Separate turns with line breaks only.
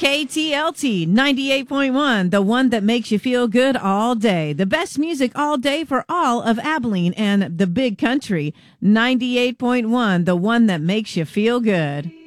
KTLT 98.1, the one that makes you feel good all day. The best music all day for all of Abilene and the big country. 98.1, the one that makes you feel good.